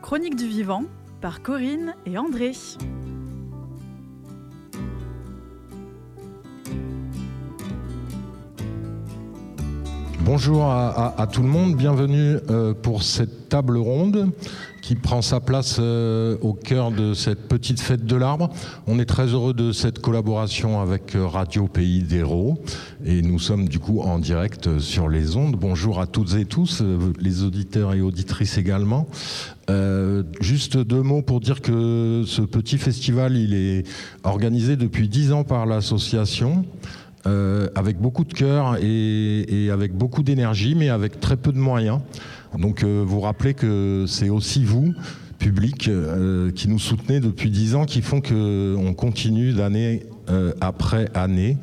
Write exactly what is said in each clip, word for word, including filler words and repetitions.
Chroniques du vivant par Corinne et André. Bonjour à, à, à tout le monde, bienvenue euh, pour cette table ronde qui prend sa place euh, au cœur de cette petite fête de l'arbre. On est très heureux de cette collaboration avec Radio Pays d'Hérault et nous sommes du coup en direct sur les ondes. Bonjour à toutes et tous, les auditeurs et auditrices également. Euh, juste deux mots pour dire que ce petit festival, il est organisé depuis dix ans par l'association. Euh, avec beaucoup de cœur et, et avec beaucoup d'énergie, mais avec très peu de moyens. Donc euh, vous rappelez que c'est aussi vous, public, euh, qui nous soutenez depuis dix ans, qui font qu'on continue d'année euh, après année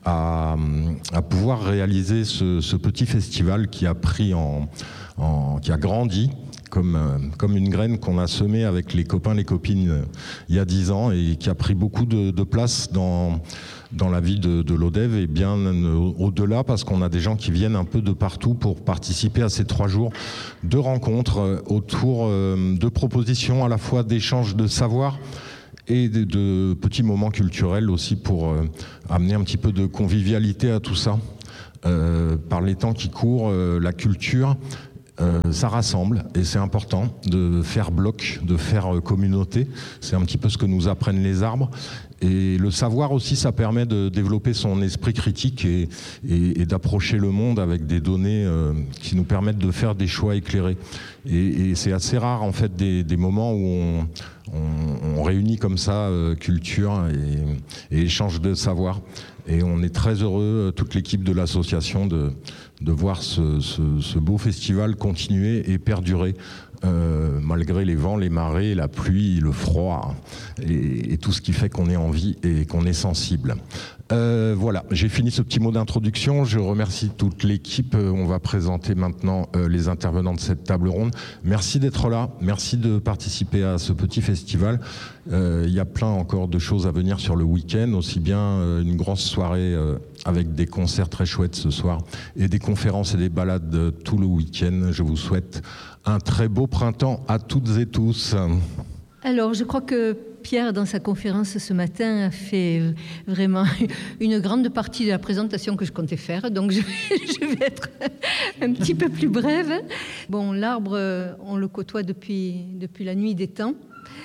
à, à pouvoir réaliser ce, ce petit festival qui a pris en, en qui a grandi. Comme, euh, comme une graine qu'on a semée avec les copains, les copines euh, il y a dix ans et qui a pris beaucoup de, de place dans, dans la vie de, de l'Odève et bien euh, au-delà parce qu'on a des gens qui viennent un peu de partout pour participer à ces trois jours de rencontres euh, autour euh, de propositions à la fois d'échanges de savoir et de, de petits moments culturels aussi pour euh, amener un petit peu de convivialité à tout ça. Euh, par les temps qui courent, euh, la culture Euh, ça rassemble et c'est important de faire bloc, de faire euh, communauté. C'est un petit peu ce que nous apprennent les arbres. Et le savoir aussi, ça permet de développer son esprit critique et, et, et d'approcher le monde avec des données euh, qui nous permettent de faire des choix éclairés. Et, et c'est assez rare en fait des, des moments où on, on, on réunit comme ça euh, culture et, et échange de savoir. Et on est très heureux, toute l'équipe de l'association, de, de voir ce, ce, ce beau festival continuer et perdurer, euh, malgré les vents, les marées, la pluie, le froid, et, et tout ce qui fait qu'on est en vie et qu'on est sensible. Euh, voilà, j'ai fini ce petit mot d'introduction. Je remercie toute l'équipe. On va présenter maintenant euh, les intervenants de cette table ronde. Merci d'être là, merci de participer à ce petit festival. Euh, il y a plein encore de choses à venir sur le week-end, aussi bien euh, une grosse soirée euh, avec des concerts très chouettes ce soir et des conférences et des balades euh, tout le week-end. Je vous souhaite un très beau printemps à toutes et tous. Alors, je crois que Pierre, dans sa conférence ce matin, a fait vraiment une grande partie de la présentation que je comptais faire. Donc, je vais, je vais être un petit peu plus brève. Bon, l'arbre, on le côtoie depuis, depuis la nuit des temps.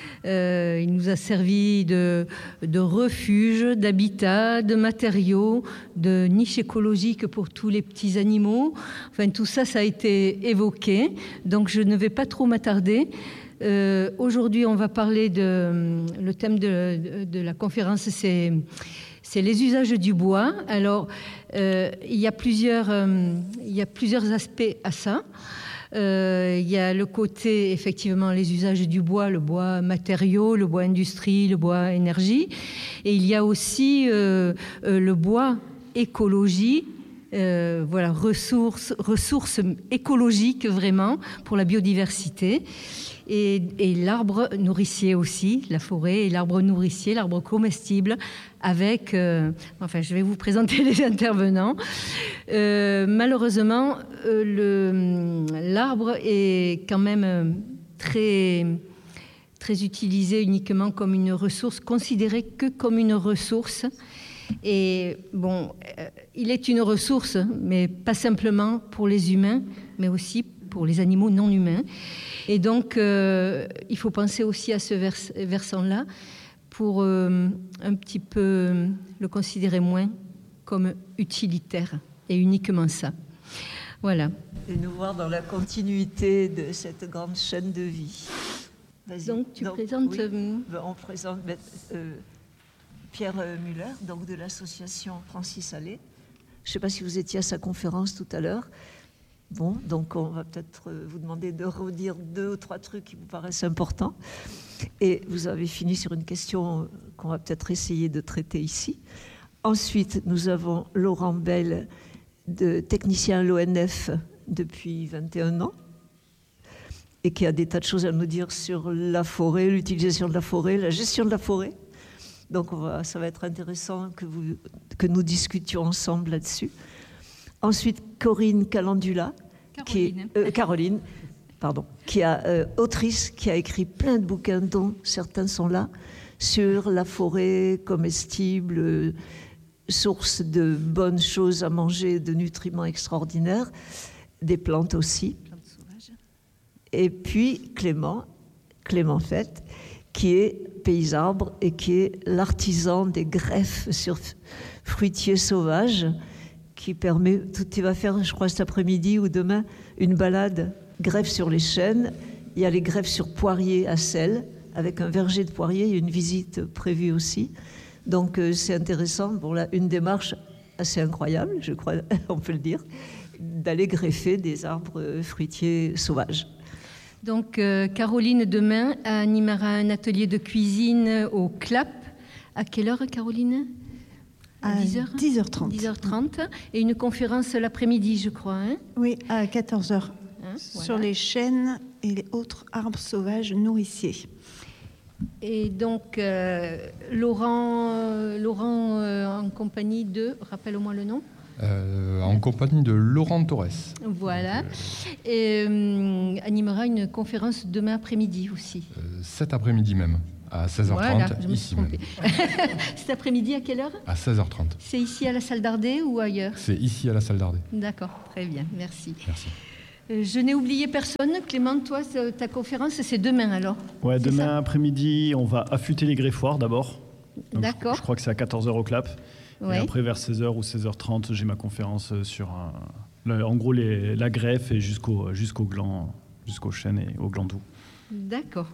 Euh, il nous a servi de, de refuge, d'habitat, de matériaux, de niche écologique pour tous les petits animaux. Enfin, tout ça, ça a été évoqué. Donc, je ne vais pas trop m'attarder. Euh, aujourd'hui, on va parler de... Le thème de, de, de la conférence, c'est, c'est les usages du bois. Alors, euh, il y a plusieurs, euh, il y a plusieurs aspects à ça. Euh, il y a le côté, effectivement, les usages du bois, le bois matériau, le bois industrie, le bois énergie. Et il y a aussi euh, euh, le bois écologie. Euh, voilà, ressources, ressources écologiques vraiment pour la biodiversité. Et, et l'arbre nourricier aussi, la forêt, et l'arbre nourricier, l'arbre comestible, avec... Euh, enfin, je vais vous présenter les intervenants. Euh, malheureusement, euh, le, l'arbre est quand même très, très utilisé uniquement comme une ressource, considéré que comme une ressource. Et bon, euh, il est une ressource, mais pas simplement pour les humains, mais aussi pour les animaux non humains. Et donc, euh, il faut penser aussi à ce vers- versant-là pour euh, un petit peu le considérer moins comme utilitaire et uniquement ça. Voilà. Et nous voir dans la continuité de cette grande chaîne de vie. Vas-y. Donc, tu donc, présentes... Oui, euh, on présente euh, Pierre Muller, donc de l'association Francis Allais. Je ne sais pas si vous étiez à sa conférence tout à l'heure. Bon, donc on va peut-être vous demander de redire deux ou trois trucs qui vous paraissent importants. Et vous avez fini sur une question qu'on va peut-être essayer de traiter ici. Ensuite, nous avons Laurent Bell, de technicien à l'O N F depuis vingt et un ans, et qui a des tas de choses à nous dire sur la forêt, l'utilisation de la forêt, la gestion de la forêt. Donc on va, ça va être intéressant que, vous, que nous discutions ensemble là-dessus. Ensuite, Corinne Calandula, Caroline. qui est, euh, Caroline, pardon, qui a, euh, autrice qui a écrit plein de bouquins, dont certains sont là, sur la forêt comestible, euh, source de bonnes choses à manger, de nutriments extraordinaires, des plantes aussi. Plantes sauvages. Et puis Clément, Clément Fette, qui est paysan-arbre et qui est l'artisan des greffes sur fruitiers sauvages, qui permet, tout, il va faire, je crois, cet après-midi ou demain, une balade greffe sur les chênes. Il y a les greffes sur poiriers à Celles, avec un verger de poiriers, il y a une visite prévue aussi. Donc euh, c'est intéressant, bon là, une démarche assez incroyable, je crois, on peut le dire, d'aller greffer des arbres fruitiers sauvages. Donc euh, Caroline demain animera un atelier de cuisine au C L A P. À quelle heure, Caroline ? À dix heures dix heures trente. dix heures trente. Et une conférence l'après-midi, je crois. Hein ? Oui, à quatorze heures. Hein, sur voilà. les chênes et les autres arbres sauvages nourriciers. Et donc, euh, Laurent, euh, Laurent euh, en compagnie de, rappelle-moi le nom. Euh, en compagnie de Laurent Torres. Voilà. Donc, euh... Et euh, animera une conférence demain après-midi aussi. Euh, cet après-midi même, à seize heures trente, voilà, je me ici suis même. Cet après-midi, à quelle heure ? À seize heures trente. C'est ici à la salle d'Ardé ou ailleurs ? C'est ici à la salle d'Ardé. D'accord, très bien, merci. Merci. Je n'ai oublié personne. Clément, toi, ta conférence, c'est demain alors ? Ouais, demain après-midi, on va affûter les greffoirs d'abord. Donc, D'accord. Je, je crois que c'est à quatorze heures au C L A P. Ouais. Et après, vers seize heures ou seize heures trente, j'ai ma conférence sur, un, le, en gros, les, la greffe et jusqu'au, jusqu'au gland, jusqu'au chêne et au gland doux. D'accord.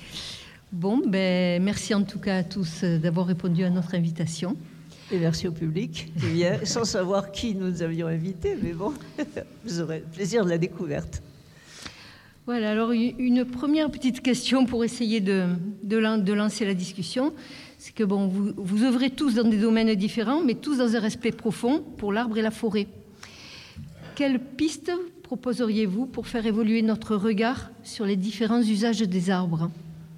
Bon, ben, merci en tout cas à tous d'avoir répondu à notre invitation. Et merci au public, qui vient, sans savoir qui nous avions invité, mais bon, vous aurez le plaisir de la découverte. Voilà, alors une première petite question pour essayer de, de, de lancer la discussion, c'est que bon, vous, vous œuvrez tous dans des domaines différents, mais tous dans un respect profond pour l'arbre et la forêt. Quelles pistes proposeriez-vous pour faire évoluer notre regard sur les différents usages des arbres ?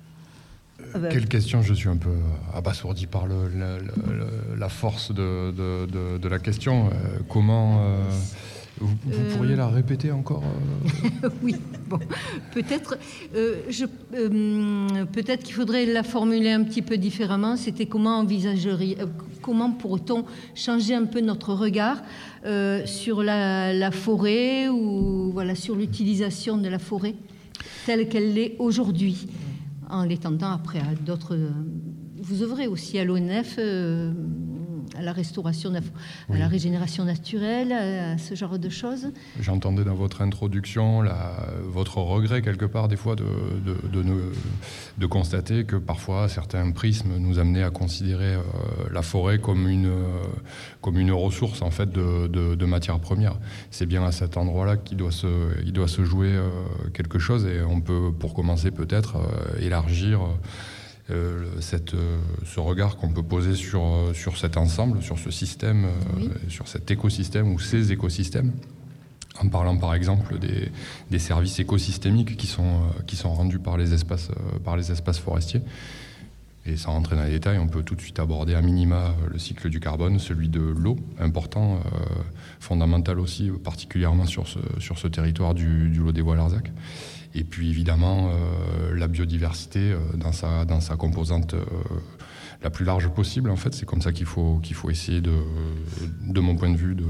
Euh, quelle question, je suis un peu abasourdi par le, le, le, la force de, de, de, de la question. Euh, comment... Euh, vous, vous euh... pourriez la répéter encore euh... Oui, bon, peut-être, euh, je, euh, peut-être qu'il faudrait la formuler un petit peu différemment. C'était comment envisageriez, euh, comment pourrait-on changer un peu notre regard euh, sur la, la forêt ou voilà, sur l'utilisation de la forêt telle qu'elle l'est aujourd'hui, en l'étendant après à d'autres. Vous œuvrez aussi à l'O N F. Euh, à la restauration, à oui. la régénération naturelle, à ce genre de choses. J'entendais dans votre introduction la, votre regret quelque part des fois de, de, de, de, de constater que parfois certains prismes nous amenaient à considérer euh, la forêt comme une, euh, comme une ressource en fait de, de, de matière première. C'est bien à cet endroit-là qu'il doit se, il doit se jouer euh, quelque chose et on peut pour commencer peut-être euh, élargir euh, Euh, cette, euh, ce regard qu'on peut poser sur, euh, sur cet ensemble, sur ce système, euh, oui. sur cet écosystème ou ces écosystèmes, en parlant par exemple des, des services écosystémiques qui sont, euh, qui sont rendus par les, espaces, euh, par les espaces forestiers. Et sans rentrer dans les détails, on peut tout de suite aborder à minima le cycle du carbone, celui de l'eau, important, euh, fondamental aussi, particulièrement sur ce, sur ce territoire du, du Lot-des-Bois-Larzac. Et puis évidemment euh, la biodiversité euh, dans, sa, dans sa composante euh, la plus large possible en fait. C'est comme ça qu'il faut, qu'il faut essayer de, de mon point de vue de,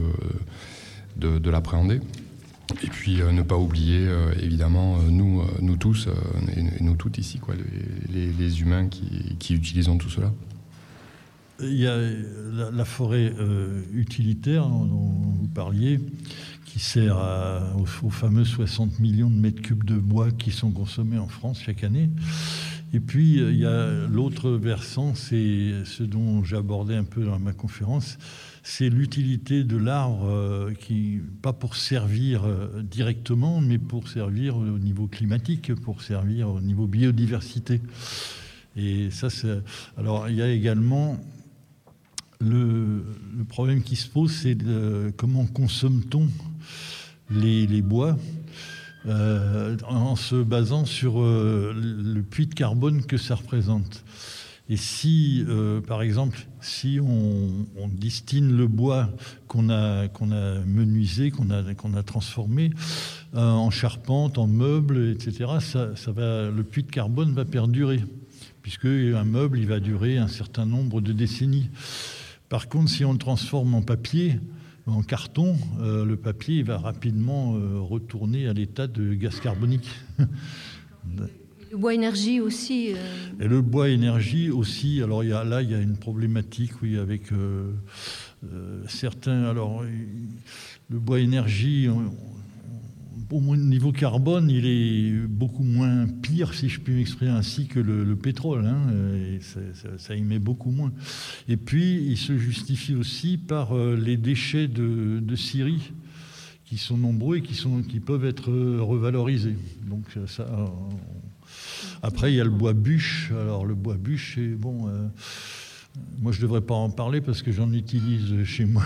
de, de l'appréhender. Et puis euh, ne pas oublier euh, évidemment euh, nous, euh, nous tous euh, et, et nous toutes ici quoi, les, les, les humains qui, qui utilisons tout cela. Il y a la, la forêt euh, utilitaire dont vous parliez, qui sert à, aux, aux fameux soixante millions de mètres cubes de bois qui sont consommés en France chaque année. Et puis, il y a l'autre versant, c'est ce dont j'ai abordé un peu dans ma conférence, c'est l'utilité de l'arbre, euh, qui, pas pour servir euh, directement, mais pour servir au niveau climatique, pour servir au niveau biodiversité. Et ça, c'est... Alors, il y a également... Le, le problème qui se pose, c'est de, comment consomme-t-on les, les bois euh, en se basant sur euh, le puits de carbone que ça représente. Et si, euh, par exemple, si on, on distille le bois qu'on a, qu'on a menuisé, qu'on a, qu'on a transformé, euh, en charpente, en meubles, et cetera, ça, ça va, le puits de carbone va perdurer, puisque un meuble, il va durer un certain nombre de décennies. Par contre, si on le transforme en papier, en carton, euh, le papier va rapidement euh, retourner à l'état de gaz carbonique. Le bois énergie aussi. Euh... Et le bois énergie aussi. Alors il y a, là, il y a une problématique, oui, avec euh, euh, certains. Alors le bois énergie, on, au niveau carbone, il est beaucoup moins pire, si je puis m'exprimer ainsi, que le, le pétrole. Hein, et ça, ça, ça émet beaucoup moins. Et puis, il se justifie aussi par euh, les déchets de, de scierie, qui sont nombreux et qui, sont, qui peuvent être revalorisés. Donc, ça. Euh, après, il y a le bois bûche. Alors, le bois bûche, c'est bon. Euh, Moi, je ne devrais pas en parler parce que j'en utilise chez moi.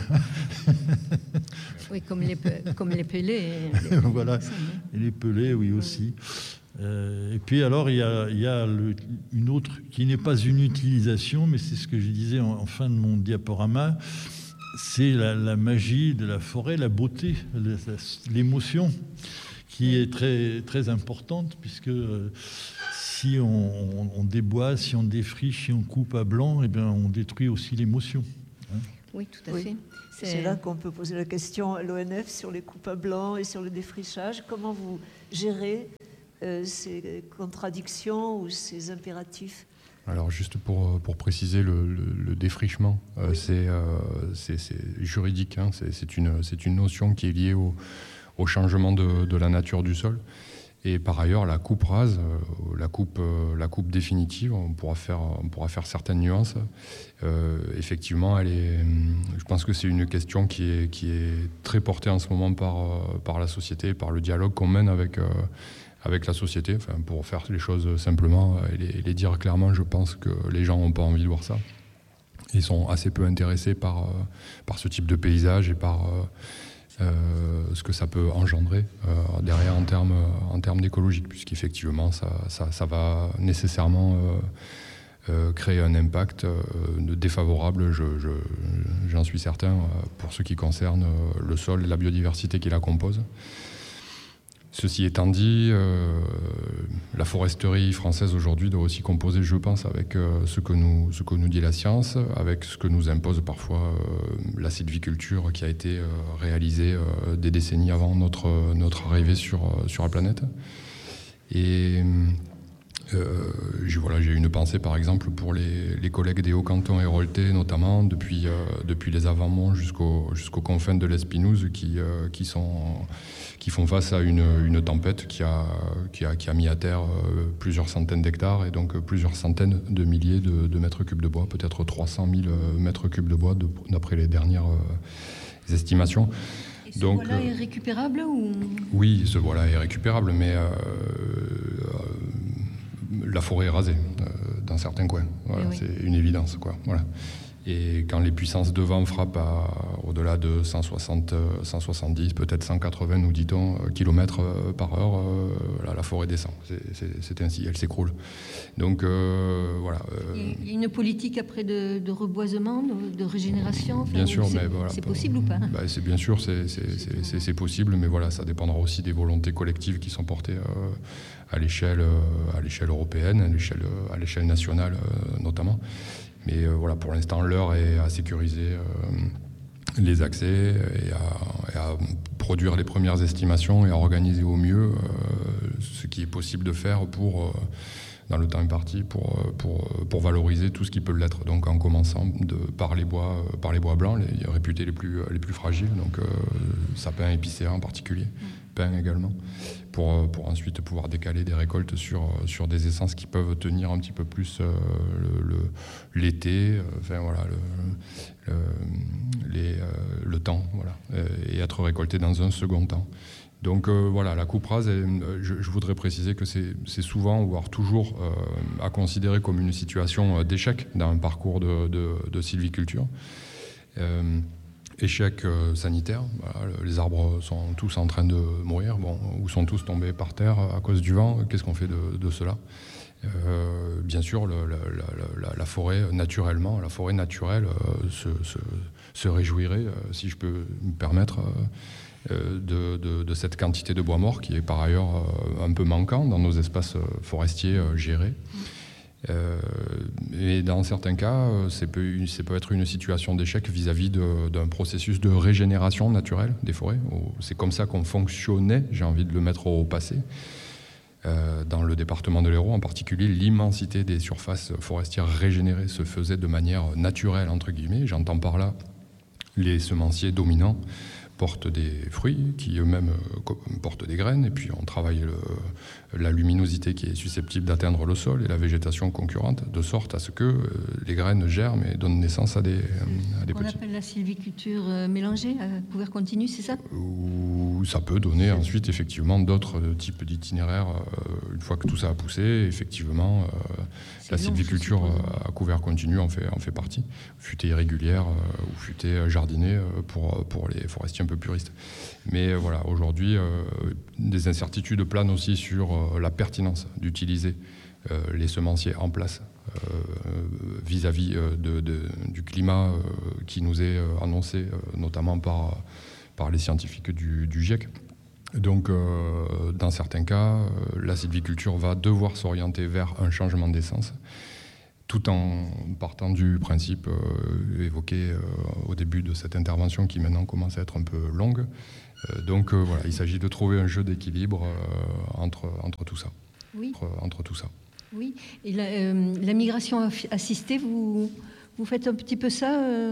Oui, comme les, comme les pelés. Les... voilà, et les pelés, oui, aussi. Euh, et puis alors, il y a, il y a le, une autre qui n'est pas une utilisation, mais c'est ce que je disais en, en fin de mon diaporama, c'est la, la magie de la forêt, la beauté, l'émotion, qui est très, très importante, puisque... Euh, si on, on, on déboise, si on défriche, si on coupe à blanc, eh bien, on détruit aussi l'émotion. Hein. Oui, tout à oui. fait. C'est... C'est là qu'on peut poser la question à l'O N F sur les coupes à blanc et sur le défrichage. Comment vous gérez euh, ces contradictions ou ces impératifs ? Alors juste pour, pour préciser, le, le, le défrichement, euh, oui. c'est, euh, c'est, c'est juridique, hein, c'est, c'est, une, c'est une notion qui est liée au, au changement de, de la nature du sol. Et par ailleurs, la coupe rase, euh, la, coupe, euh, la coupe définitive, on pourra faire, on pourra faire certaines nuances. Euh, effectivement, elle est, je pense que c'est une question qui est, qui est très portée en ce moment par, euh, par la société, par le dialogue qu'on mène avec, euh, avec la société. Enfin, pour faire les choses simplement et les, et les dire clairement, je pense que les gens n'ont pas envie de voir ça. Ils sont assez peu intéressés par, euh, par ce type de paysage et par... Euh, Euh, ce que ça peut engendrer euh, derrière en termes en termes d'écologique, puisqu'effectivement ça, ça, ça va nécessairement euh, euh, créer un impact euh, défavorable, je, je, j'en suis certain, euh, pour ce qui concerne euh, le sol et la biodiversité qui la compose. Ceci étant dit, euh, la foresterie française aujourd'hui doit aussi composer, je pense, avec euh, ce que nous, ce que nous dit la science, avec ce que nous impose parfois euh, la sylviculture qui a été euh, réalisée euh, des décennies avant notre, notre arrivée sur, sur la planète. Et euh, j'ai, voilà, j'ai une pensée par exemple pour les, les collègues des Hauts-Cantons héroltais, notamment depuis, euh, depuis les Avant-Monts jusqu'au, jusqu'aux confins de l'Espinouse, qui, euh, qui sont... qui font face à une, une tempête qui a, qui, a, qui a mis à terre euh, plusieurs centaines d'hectares et donc euh, plusieurs centaines de milliers de, de mètres cubes de bois, peut-être trois cent mille euh, mètres cubes de bois de, d'après les dernières euh, estimations. Et ce donc, bois-là est récupérable ou... Oui, ce bois-là est récupérable, mais euh, euh, la forêt est rasée euh, dans certains coins. Voilà, oui. C'est une évidence, quoi. Voilà. Et quand les puissances de vent frappent à, au-delà de cent soixante, cent soixante-dix, peut-être cent quatre-vingts, nous dit-on, kilomètres par heure, euh, là, la forêt descend. C'est, c'est, c'est ainsi, elle s'écroule. Donc, euh, voilà. Euh, Il y a une politique après de, de reboisement, de, de régénération enfin, bien sûr, c'est, mais voilà. C'est possible ou pas bah, c'est, Bien sûr, c'est, c'est, c'est, c'est, c'est possible, mais voilà, ça dépendra aussi des volontés collectives qui sont portées euh, à, l'échelle, euh, à l'échelle européenne, à l'échelle, à l'échelle nationale euh, notamment. Mais euh, voilà, pour l'instant, l'heure est à sécuriser euh, les accès et à, et à produire les premières estimations et à organiser au mieux euh, ce qui est possible de faire pour, euh, dans le temps imparti, pour, pour, pour valoriser tout ce qui peut l'être. Donc en commençant de, par, les bois, par les bois blancs, les réputés les plus, les plus fragiles, donc euh, sapin épicéa en particulier, pin également. Pour, pour ensuite pouvoir décaler des récoltes sur, sur des essences qui peuvent tenir un petit peu plus euh, le, le, l'été, euh, enfin, voilà, le, le, les, euh, le temps, voilà, euh, et être récoltées dans un second temps. Donc euh, voilà, la coupe rase, est, je, je voudrais préciser que c'est, c'est souvent, voire toujours, euh, à considérer comme une situation d'échec dans un parcours de, de, de sylviculture. Euh, Échec euh, sanitaire, voilà, les arbres sont tous en train de mourir, bon, ou sont tous tombés par terre à cause du vent. Qu'est-ce qu'on fait de, de cela ? euh, Bien sûr, le, la, la, la forêt, naturellement, la forêt naturelle euh, se, se, se réjouirait, euh, si je peux me permettre, euh, de, de, de cette quantité de bois mort qui est par ailleurs euh, un peu manquant dans nos espaces forestiers euh, gérés. Euh, et dans certains cas, ça peut, ça peut être une situation d'échec vis-à-vis de, d'un processus de régénération naturelle des forêts. C'est comme ça qu'on fonctionnait, j'ai envie de le mettre au passé. Euh, dans le département de l'Hérault en particulier, l'immensité des surfaces forestières régénérées se faisait de manière naturelle, entre guillemets. J'entends par là les semenciers dominants portent des fruits qui eux-mêmes portent des graines, et puis on travaille le, la luminosité qui est susceptible d'atteindre le sol et la végétation concurrente, de sorte à ce que les graines germent et donnent naissance à des, à des on petits. On appelle la sylviculture mélangée, à couvert continu, c'est ça? Ou ça peut donner ensuite effectivement d'autres types d'itinéraires. Une fois que tout ça a poussé, effectivement, la long, sylviculture à couvert continu en fait, en fait partie. Futée irrégulière ou futée jardinée pour, pour les forestiers un peu puristes. Mais voilà, aujourd'hui, euh, des incertitudes planent aussi sur euh, la pertinence d'utiliser euh, les semenciers en place euh, vis-à-vis euh, de, de, du climat euh, qui nous est euh, annoncé, euh, notamment par, par les scientifiques du, du GIEC. Donc, euh, dans certains cas, euh, la sylviculture va devoir s'orienter vers un changement d'essence, tout en partant du principe euh, évoqué euh, au début de cette intervention qui maintenant commence à être un peu longue. Euh, donc euh, voilà, il s'agit de trouver un jeu d'équilibre euh, entre, entre tout ça. Oui. Entre, entre tout ça. Oui, et la, euh, la migration assistée, vous, vous faites un petit peu ça euh